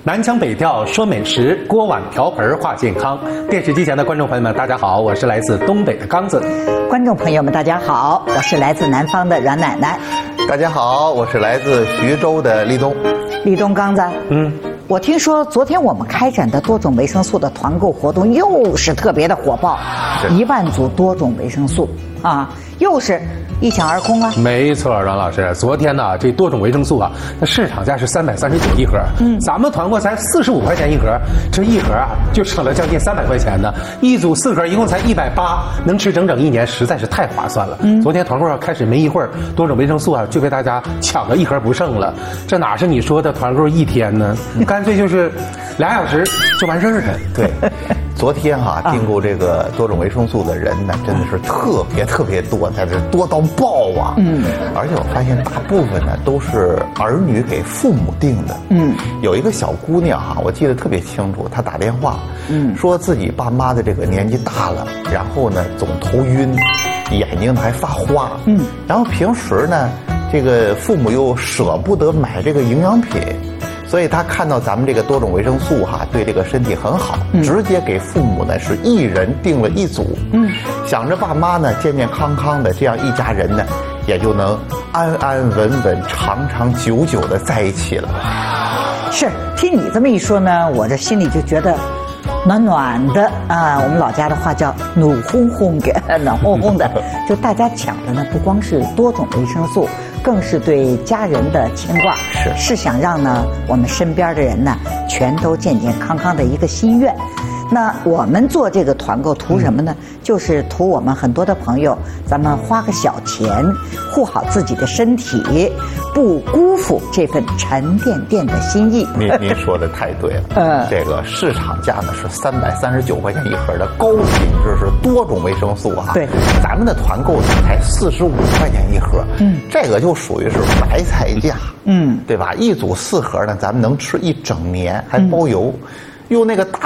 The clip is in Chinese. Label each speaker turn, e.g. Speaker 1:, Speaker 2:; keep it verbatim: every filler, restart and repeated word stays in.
Speaker 1: 南腔北调说美食，锅碗瓢盆话健康。电视机前的观众朋友们，大家好，我是来自东北的刚子。
Speaker 2: 观众朋友们，大家好，我是来自南方的阮奶奶。
Speaker 3: 大家好，我是来自徐州的立冬。
Speaker 2: 立冬刚子，嗯，我听说昨天我们开展的多种维生素的团购活动又是特别的火爆，一万组多种维生素啊，又是一抢而空啊！
Speaker 1: 没错，阮老师，昨天呢，这多种维生素啊，那市场价是三百三十九一盒，嗯，咱们团购才四十五块钱一盒，这一盒啊就省了将近三百块钱呢。一组四盒，一共才一百八，能吃整整一年，实在是太划算了。嗯，昨天团购开始没一会儿，多种维生素啊就被大家抢了一盒不剩了。这哪是你说的团购一天呢？干脆就是俩小时就完事儿了。
Speaker 3: 对。昨天哈、啊，订购这个多种维生素的人呢，真的是特别特别多，在这多到爆啊！嗯，而且我发现大部分呢都是儿女给父母订的。嗯，有一个小姑娘哈、啊，我记得特别清楚，她打电话，嗯，说自己爸妈的这个年纪大了，然后呢总头晕，眼睛还发花，嗯，然后平时呢，这个父母又舍不得买这个营养品。所以他看到咱们这个多种维生素哈、啊，对这个身体很好，嗯、直接给父母呢是一人订了一组，嗯，想着爸妈呢健健康康的，这样一家人呢也就能安安稳稳、长长久久的在一起了。
Speaker 2: 是，听你这么一说呢，我这心里就觉得暖暖的啊，我们老家的话叫暖烘烘的，暖烘烘的。就大家抢的呢，不光是多种维生素，更是对家人的牵挂，是是想让呢我们身边的人呢全都健健康康的一个心愿。那我们做这个团购图什么呢？嗯、就是图我们很多的朋友，咱们花个小钱，护好自己的身体，不辜负这份沉甸甸的心意。
Speaker 3: 您您说的太对了，嗯，这个市场价呢是三百三十九块钱一盒的高品质是多种维生素啊，对，咱们的团购才四十五块钱一盒，嗯，这个就属于是白菜价，嗯，对吧？一组四盒呢，咱们能吃一整年，还包邮，嗯、用那个大。